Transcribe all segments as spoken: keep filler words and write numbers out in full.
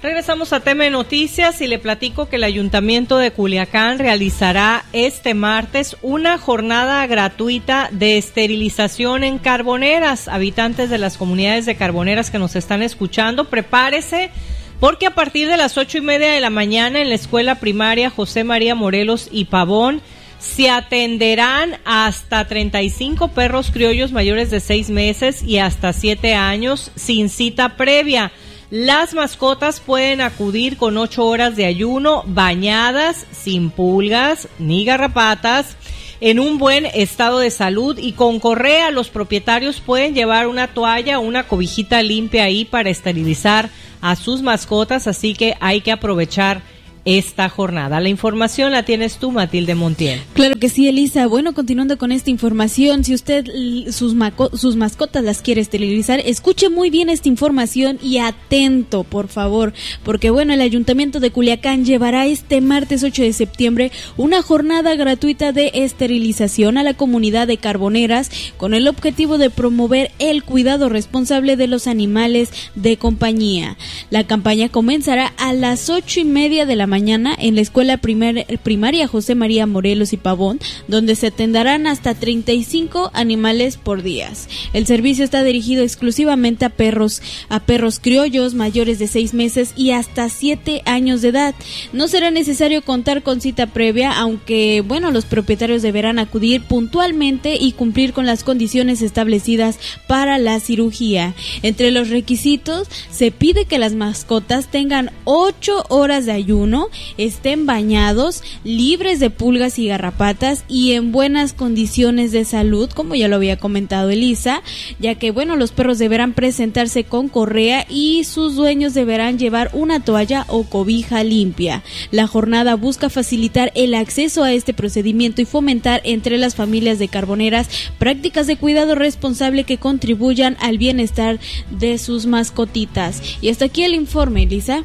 Regresamos a T M Noticias y le platico que el Ayuntamiento de Culiacán realizará este martes una jornada gratuita de esterilización en Carboneras. Habitantes de las comunidades de Carboneras que nos están escuchando, prepárese porque a partir de las ocho y media de la mañana en la escuela primaria José María Morelos y Pavón se atenderán hasta treinta y cinco perros criollos mayores de seis meses y hasta siete años sin cita previa. Las mascotas pueden acudir con ocho horas de ayuno, bañadas, sin pulgas ni garrapatas, en un buen estado de salud y con correa. Los propietarios pueden llevar una toalla o una cobijita limpia ahí para esterilizar a sus mascotas, así que hay que aprovechar esta jornada. La información la tienes tú, Matilde Montiel. Claro que sí, Elisa. Bueno, continuando con esta información, si usted sus, maco, sus mascotas las quiere esterilizar, escuche muy bien esta información y atento, por favor, porque bueno, el Ayuntamiento de Culiacán llevará este martes ocho de septiembre una jornada gratuita de esterilización a la comunidad de Carboneras con el objetivo de promover el cuidado responsable de los animales de compañía. La campaña comenzará a las ocho y media de la mañana en la escuela primer, primaria José María Morelos y Pavón, donde se atenderán hasta treinta y cinco animales por día. El servicio está dirigido exclusivamente a perros, a perros criollos mayores de seis meses y hasta siete años de edad. No será necesario contar con cita previa, aunque bueno, los propietarios deberán acudir puntualmente y cumplir con las condiciones establecidas para la cirugía. Entre los requisitos se pide que las mascotas tengan ocho horas de ayuno, estén bañados, libres de pulgas y garrapatas y en buenas condiciones de salud, como ya lo había comentado Elisa, ya que bueno, los perros deberán presentarse con correa y sus dueños deberán llevar una toalla o cobija limpia. La jornada busca facilitar el acceso a este procedimiento y fomentar entre las familias de Carboneras prácticas de cuidado responsable que contribuyan al bienestar de sus mascotitas. Y hasta aquí el informe, Elisa.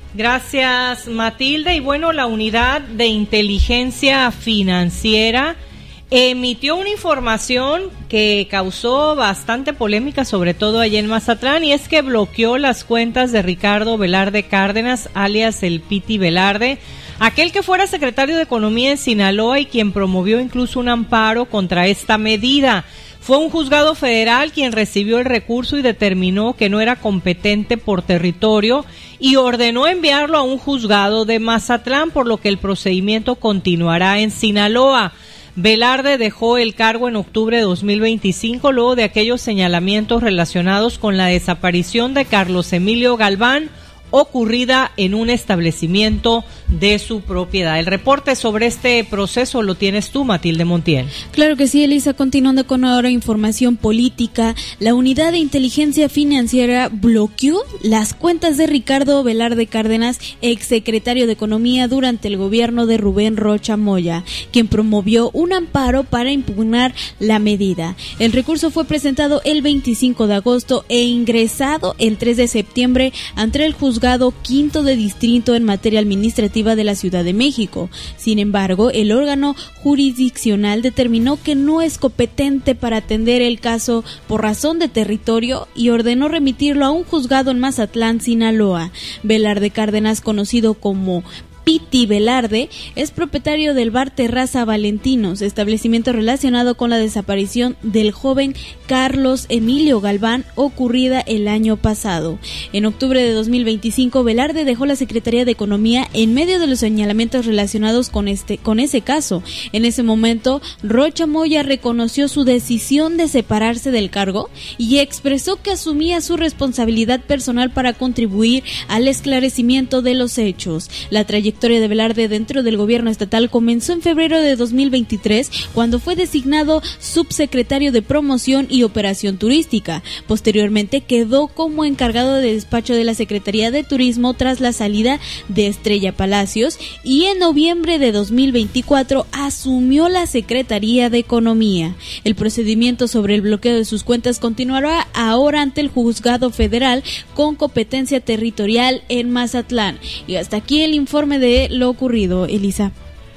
Gracias, Matilde. Y bueno, la Unidad de Inteligencia Financiera emitió una información que causó bastante polémica, sobre todo allá en Mazatlán, y es que bloqueó las cuentas de Ricardo Velarde Cárdenas, alias el Piti Velarde, aquel que fuera secretario de Economía en Sinaloa y quien promovió incluso un amparo contra esta medida. Fue un juzgado federal quien recibió el recurso y determinó que no era competente por territorio y ordenó enviarlo a un juzgado de Mazatlán, por lo que el procedimiento continuará en Sinaloa. Velarde dejó el cargo en octubre de dos mil veinticinco luego de aquellos señalamientos relacionados con la desaparición de Carlos Emilio Galván, ocurrida en un establecimiento de su propiedad. El reporte sobre este proceso lo tienes tú, Matilde Montiel. Claro que sí, Elisa. Continuando con ahora información política, la Unidad de Inteligencia Financiera bloqueó las cuentas de Ricardo Velarde Cárdenas, exsecretario de Economía durante el gobierno de Rubén Rocha Moya, quien promovió un amparo para impugnar la medida. El recurso fue presentado el veinticinco de agosto e ingresado el tres de septiembre ante el juzgado quinto de distrito en materia administrativa de la Ciudad de México. Sin embargo, el órgano jurisdiccional determinó que no es competente para atender el caso por razón de territorio y ordenó remitirlo a un juzgado en Mazatlán, Sinaloa. Velarde Cárdenas, conocido como Piti Velarde, es propietario del bar Terraza Valentinos, establecimiento relacionado con la desaparición del joven Carlos Emilio Galván, ocurrida el año pasado. En octubre de dos mil veinticinco, Velarde dejó la Secretaría de Economía en medio de los señalamientos relacionados con este con ese caso. En ese momento, Rocha Moya reconoció su decisión de separarse del cargo y expresó que asumía su responsabilidad personal para contribuir al esclarecimiento de los hechos. La trayectoria La trayectoria de Velarde dentro del gobierno estatal comenzó en febrero de dos mil veintitrés, cuando fue designado subsecretario de Promoción y Operación Turística. Posteriormente quedó como encargado de despacho de la Secretaría de Turismo tras la salida de Estrella Palacios, y en noviembre de dos mil veinticuatro asumió la Secretaría de Economía. El procedimiento sobre el bloqueo de sus cuentas continuará ahora ante el Juzgado Federal con competencia territorial en Mazatlán. Y hasta aquí el informe de lo ocurrido, Elisa.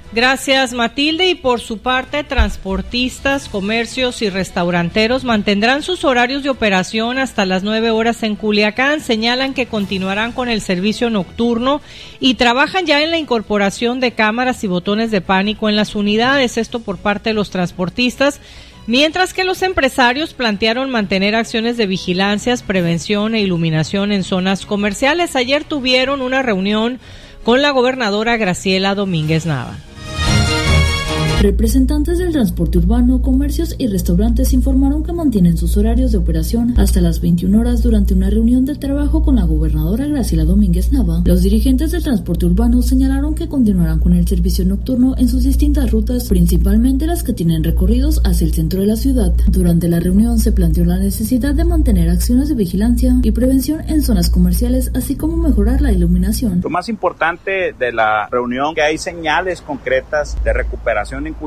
Gracias, Matilde. Y por su parte, transportistas, comercios y restauranteros mantendrán sus horarios de operación hasta las nueve horas en Culiacán. Señalan que continuarán con el servicio nocturno y trabajan ya en la incorporación de cámaras y botones de pánico en las unidades. Esto por parte de los transportistas. Mientras que los empresarios plantearon mantener acciones de vigilancias, prevención e iluminación en zonas comerciales. Ayer tuvieron una reunión con la gobernadora Graciela Domínguez Nava. Representantes del transporte urbano, comercios y restaurantes informaron que mantienen sus horarios de operación hasta las veintiuna horas durante una reunión de trabajo con la gobernadora Graciela Domínguez Nava. Los dirigentes del transporte urbano señalaron que continuarán con el servicio nocturno en sus distintas rutas, principalmente las que tienen recorridos hacia el centro de la ciudad. Durante la reunión se planteó la necesidad de mantener acciones de vigilancia y prevención en zonas comerciales, así como mejorar la iluminación. Lo más importante de la reunión, que hay señales concretas de recuperación en